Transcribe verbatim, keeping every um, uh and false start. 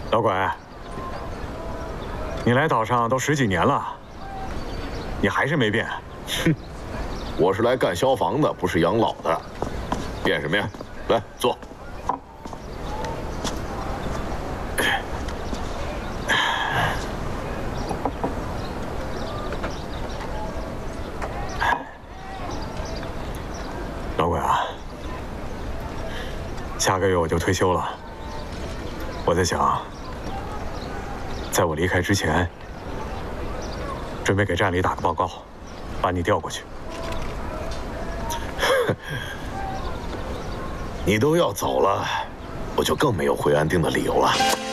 老鬼，你来岛上都十几年了，你还是没变。 哼，我是来干消防的，不是养老的。变什么呀？来坐。 老鬼啊，下个月我就退休了。我在想，在我离开之前，准备给站里打个报告，把你调过去。 你都要走了，我就更没有回安定的理由了。